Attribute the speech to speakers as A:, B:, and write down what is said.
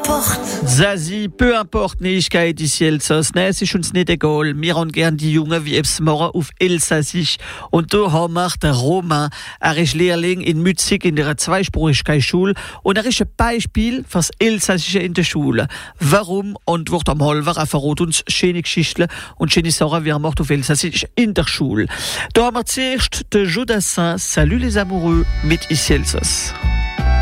A: Zazie, peu importe Nächkeit ist Elsass, ne, es ist uns nicht egal. Wir haben gern die Jungen wie ebs morgen auf Elsassisch. Und da haben wir den Roman. Er ist Lehrling in Mützig in der Zweisprachigkeitsschule und er ist ein Beispiel fürs Elsassische in der Schule. Warum? Antwort am Halver, er verrät uns schöne Geschichten und schöne Sachen, wie er macht auf Elsassisch in der Schule. Da haben wir zuerst den Jodassin, Salut les amoureux mit Ici Elsass.